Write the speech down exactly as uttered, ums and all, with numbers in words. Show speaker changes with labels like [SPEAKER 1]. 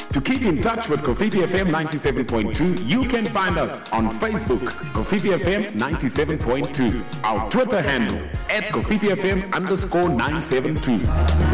[SPEAKER 1] To keep in touch with Kofifi F M ninety-seven point two, you can find us on Facebook, Kofifi F M ninety-seven point two. Our Twitter handle, at Kofifi F M underscore nine seven two.